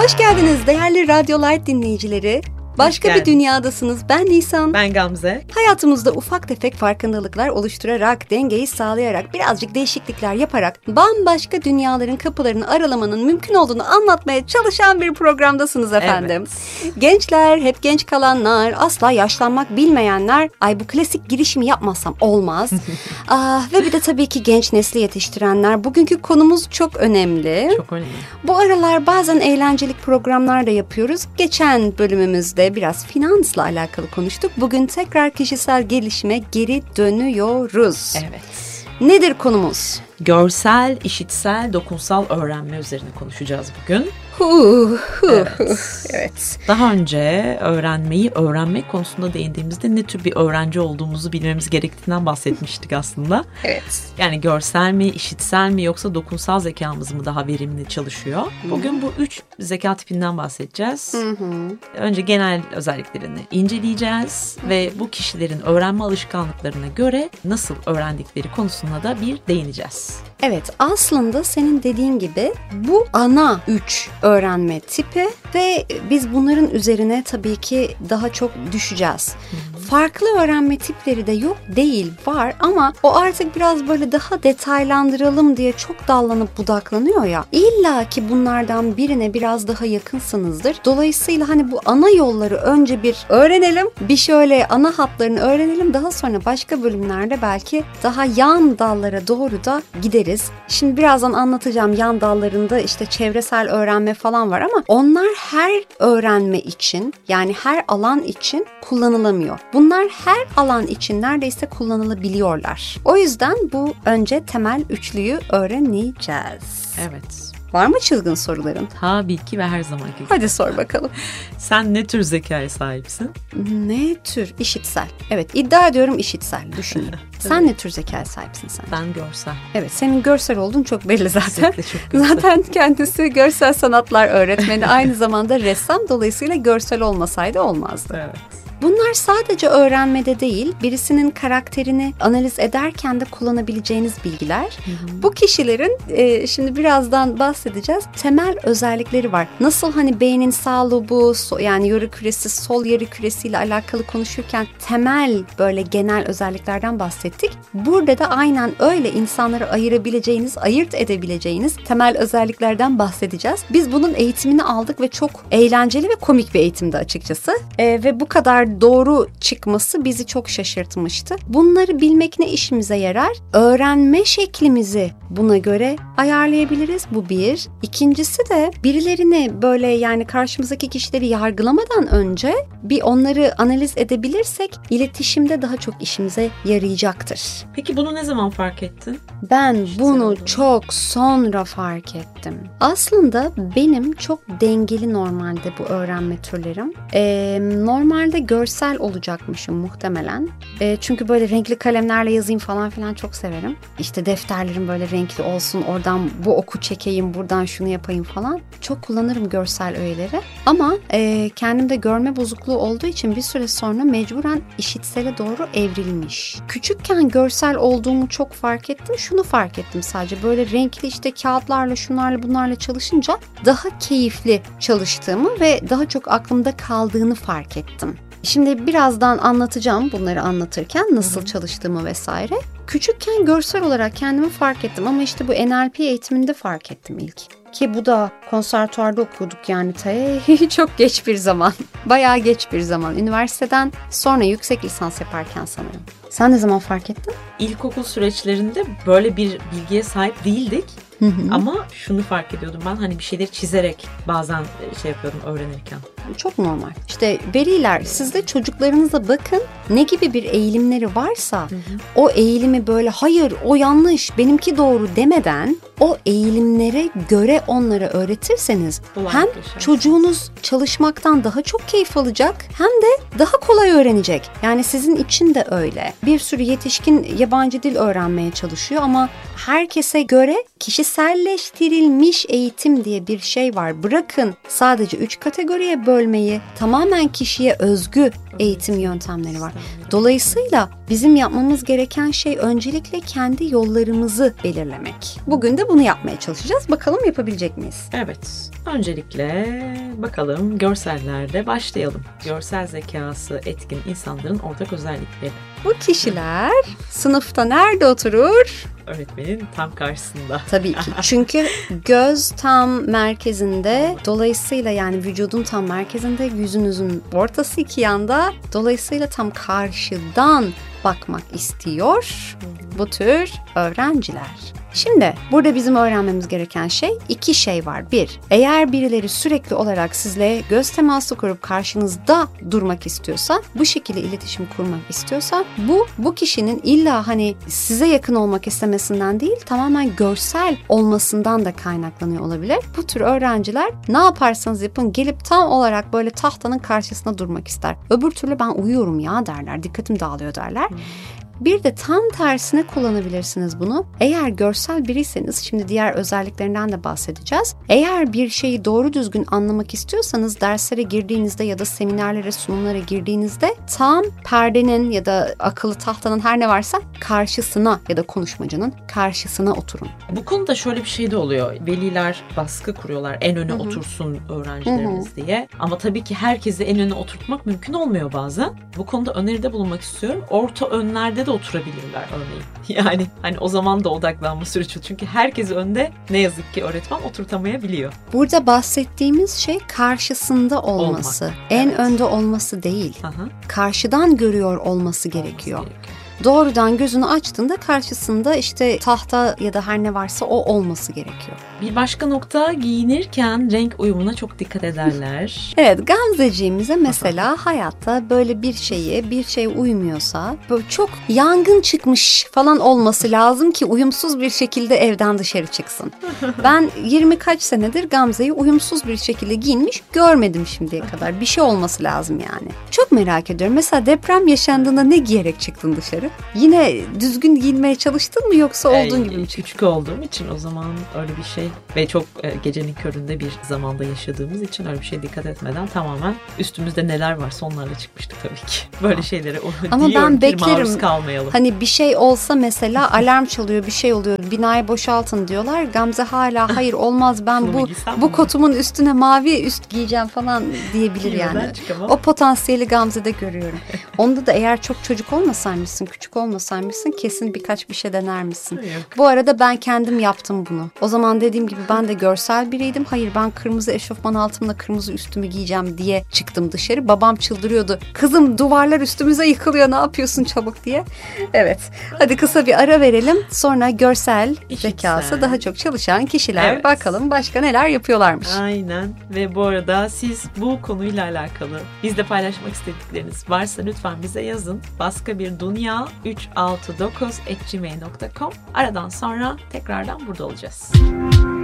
Hoş geldiniz değerli Radyo Light dinleyicileri. Başka bir dünyadasınız. Ben Nisan. Ben Gamze. Hayatımızda ufak tefek farkındalıklar oluşturarak, dengeyi sağlayarak, birazcık değişiklikler yaparak bambaşka dünyaların kapılarını aralamanın mümkün olduğunu anlatmaya çalışan bir programdasınız efendim. Evet. Gençler, hep genç kalanlar, asla yaşlanmak bilmeyenler, ay bu klasik girişimi yapmazsam olmaz. Ve bir de tabii ki genç nesli yetiştirenler. Bugünkü konumuz çok önemli. Çok önemli. Bu aralar bazen eğlencelik programlar da yapıyoruz. Geçen bölümümüzde biraz finansla alakalı konuştuk. Bugün tekrar kişisel gelişime geri dönüyoruz. Evet. Nedir konumuz? Görsel, işitsel, dokunsal öğrenme üzerine konuşacağız bugün. Evet. Daha önce öğrenmek konusunda değindiğimizde ne tür bir öğrenci olduğumuzu bilmemiz gerektiğinden bahsetmiştik aslında. Evet. Yani görsel mi, işitsel mi yoksa dokunsal zekamız mı daha verimli çalışıyor? Bugün bu 3 zeka tipinden bahsedeceğiz. Önce genel özelliklerini inceleyeceğiz ve bu kişilerin öğrenme alışkanlıklarına göre nasıl öğrendikleri konusuna da bir değineceğiz. Evet, aslında senin dediğin gibi bu ana 3 öğrenme tipi ve biz bunların üzerine tabii ki daha çok düşeceğiz. Farklı öğrenme tipleri de yok değil, var ama o artık biraz böyle daha detaylandıralım diye çok dallanıp budaklanıyor ya. İlla ki bunlardan birine biraz daha yakınsınızdır. Dolayısıyla hani bu ana yolları önce bir öğrenelim, bir şöyle ana hatlarını öğrenelim. Daha sonra başka bölümlerde belki daha yan dallara doğru da gideriz. Şimdi birazdan anlatacağım yan dallarında işte çevresel öğrenme falan var ama onlar her öğrenme için, yani her alan için kullanılamıyor. Bunlar her alan için neredeyse kullanılabiliyorlar. O yüzden bu önce temel üçlüyü öğreneceğiz. Evet. Var mı çılgın soruların? Tabii ki ve her zamanki gibi. Hadi sor bakalım. Sen ne tür zekaya sahipsin? Ne tür? İşitsel. Evet, iddia ediyorum işitsel. Düşünün. Sen ne tür zekaya sahipsin sen? Ben görsel. Evet, senin görsel olduğun çok belli zaten. Kesinlikle çok görsel. Zaten kendisi görsel sanatlar öğretmeni, aynı zamanda ressam. Dolayısıyla görsel olmasaydı olmazdı. Evet. Bunlar sadece öğrenmede değil, birisinin karakterini analiz ederken de kullanabileceğiniz bilgiler. Bu kişilerin, şimdi birazdan bahsedeceğiz, temel özellikleri var. Nasıl hani beynin sağ lobu, yani yarı küresi, sol yarı küresiyle alakalı konuşurken temel böyle genel özelliklerden bahsettik. Burada da aynen öyle insanları ayırt edebileceğiniz temel özelliklerden bahsedeceğiz. Biz bunun eğitimini aldık ve çok eğlenceli ve komik bir eğitimdi açıkçası. Ve bu kadar doğru çıkması bizi çok şaşırtmıştı. Bunları bilmek ne işimize yarar? Öğrenme şeklimizi buna göre ayarlayabiliriz. Bu bir. İkincisi de birilerini böyle, yani karşımızdaki kişileri yargılamadan önce bir onları analiz edebilirsek iletişimde daha çok işimize yarayacaktır. Peki bunu ne zaman fark ettin? Ben bunu çok sonra fark ettim. Aslında benim çok dengeli normalde bu öğrenme türlerim. Normalde görsel olacakmışım muhtemelen. Çünkü böyle renkli kalemlerle yazayım falan filan çok severim. İşte defterlerim böyle renkli olsun, oradan bu oku çekeyim, buradan şunu yapayım falan. Çok kullanırım görsel öğeleri. Ama kendimde görme bozukluğu olduğu için bir süre sonra mecburen işitsele doğru evrilmiş. Küçükken görsel olduğumu çok fark ettim. Şunu fark ettim sadece, böyle renkli işte kağıtlarla, şunlarla bunlarla çalışınca daha keyifli çalıştığımı ve daha çok aklımda kaldığını fark ettim. Şimdi birazdan anlatacağım bunları anlatırken nasıl çalıştığımı vesaire. Küçükken görsel olarak kendimi fark ettim ama işte bu NLP eğitiminde fark ettim ilk. Ki bu da konservatuvarda okuduk yani çok geç bir zaman. Bayağı geç bir zaman. Üniversiteden sonra yüksek lisans yaparken sanırım. Sen ne zaman fark ettin? İlkokul süreçlerinde böyle bir bilgiye sahip değildik. Ama şunu fark ediyordum ben, hani bir şeyleri çizerek bazen şey yapıyordum öğrenirken. Çok normal. İşte veriler, siz de çocuklarınıza bakın, ne gibi bir eğilimleri varsa o eğilimi böyle hayır o yanlış benimki doğru demeden o eğilimlere göre onlara öğretirseniz hem çocuğunuz çalışmaktan daha çok keyif alacak hem de daha kolay öğrenecek. Yani sizin için de öyle. Bir sürü yetişkin yabancı dil öğrenmeye çalışıyor ama herkese göre kişiselleştirilmiş eğitim diye bir şey var. Bırakın sadece 3 kategoriye bölmeyi, tamamen kişiye özgü eğitim yöntemleri var. Dolayısıyla bizim yapmamız gereken şey öncelikle kendi yollarımızı belirlemek. Bugün de bunu yapmaya çalışacağız. Bakalım yapabilecek miyiz? Evet. Öncelikle bakalım görsellerde başlayalım. Görsel zekası etkin insanların ortak özellikleri. Bu kişiler sınıfta nerede oturur? Öğretmenin tam karşısında. Tabii ki. Çünkü göz tam merkezinde. Dolayısıyla yani vücudun tam merkezinde, yüzünüzün ortası iki yanda. Dolayısıyla tam karşıdan bakmak istiyor bu tür öğrenciler. Şimdi burada bizim öğrenmemiz gereken iki şey var. Bir, eğer birileri sürekli olarak sizle göz teması kurup karşınızda durmak istiyorsa, bu şekilde iletişim kurmak istiyorsa, bu kişinin illa hani size yakın olmak istemesinden değil, tamamen görsel olmasından da kaynaklanıyor olabilir. Bu tür öğrenciler ne yaparsanız yapın gelip tam olarak böyle tahtanın karşısında durmak ister. Öbür türlü ben uyuyorum ya derler, dikkatim dağılıyor derler. Bir de tam tersine kullanabilirsiniz bunu. Eğer görsel biriyseniz, şimdi diğer özelliklerinden de bahsedeceğiz. Eğer bir şeyi doğru düzgün anlamak istiyorsanız derslere girdiğinizde ya da seminerlere, sunumlara girdiğinizde tam perdenin ya da akıllı tahtanın her ne varsa karşısına ya da konuşmacının karşısına oturun. Bu konuda şöyle bir şey de oluyor. Veliler baskı kuruyorlar en öne otursun öğrencilerimiz diye. Ama tabii ki herkesi en öne oturtmak mümkün olmuyor bazen. Bu konuda öneride bulunmak istiyorum. Orta önlerde de oturabilirler örneğin. Yani hani o zaman da odaklanma süreci. Çünkü herkes önde ne yazık ki öğretmen oturtamayabiliyor. Burada bahsettiğimiz şey karşısında olması. En önde olması değil. Aha. Karşıdan görüyor olması gerekiyor. Doğrudan gözünü açtığında karşısında işte tahta ya da her ne varsa o olması gerekiyor. Bir başka nokta, giyinirken renk uyumuna çok dikkat ederler. Evet, Gamzeciğimize mesela hayatta böyle bir şeye uymuyorsa böyle çok yangın çıkmış falan olması lazım ki uyumsuz bir şekilde evden dışarı çıksın. Ben 20 kaç senedir Gamze'yi uyumsuz bir şekilde giyinmiş görmedim şimdiye kadar. Bir şey olması lazım yani. Çok merak ediyorum. Mesela deprem yaşandığında ne giyerek çıktın dışarı? Yine düzgün giyinmeye çalıştın mı yoksa olduğun gibi mi çıktın? Küçük olduğum için o zaman öyle bir şey ve çok gecenin köründe bir zamanda yaşadığımız için öyle bir şeye dikkat etmeden tamamen üstümüzde neler varsa onlarla çıkmıştık tabii ki. Böyle şeylere ama ben beklerim. Maruz kalmayalım. Hani bir şey olsa mesela alarm çalıyor, bir şey oluyor, binayı boşaltın diyorlar. Gamze hala hayır olmaz, ben bu kotumun üstüne mavi üst giyeceğim falan diyebilir yani. O potansiyeli Gamze'de görüyorum. Onda da eğer çok çocuk olmasaymışsın, küçük olmasaymışsın kesin birkaç bir şey dener misin? Yok. Bu arada ben kendim yaptım bunu. O zaman dediğim gibi ben de görsel biriydim. Hayır, ben kırmızı eşofman altımla kırmızı üstümü giyeceğim diye çıktım dışarı. Babam çıldırıyordu. Kızım duvarlar üstümüze yıkılıyor, ne yapıyorsun çabuk diye. Evet. Hadi kısa bir ara verelim. Sonra görsel zekası daha çok çalışan kişiler bakalım başka neler yapıyorlarmış. Aynen. Ve bu arada siz bu konuyla alakalı bizle paylaşmak istedikleriniz varsa lütfen bize yazın. baskabirdunya369@gmail.com. Aradan sonra tekrardan burada olacağız.